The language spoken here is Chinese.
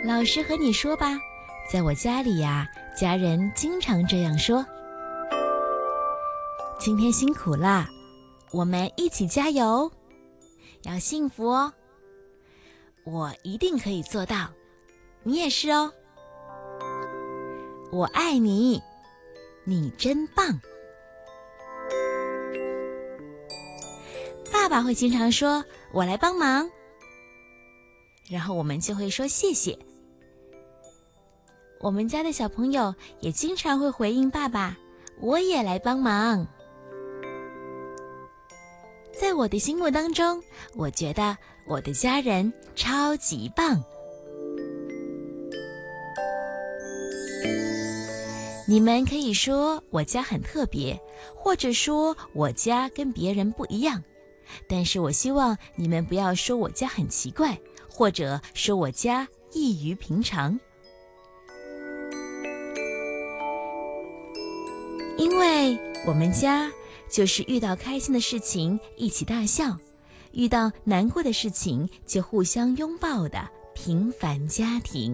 老实和你说吧，在我家里呀，家人经常这样说。今天辛苦啦，我们一起加油，要幸福哦。我一定可以做到，你也是哦。我爱你，你真棒。爸爸会经常说，我来帮忙，然后我们就会说谢谢。我们家的小朋友也经常会回应爸爸，我也来帮忙。在我的心目当中，我觉得我的家人超级棒。你们可以说我家很特别，或者说我家跟别人不一样，但是我希望你们不要说我家很奇怪，或者说我家异于平常。因为我们家就是遇到开心的事情一起大笑，遇到难过的事情就互相拥抱的平凡家庭。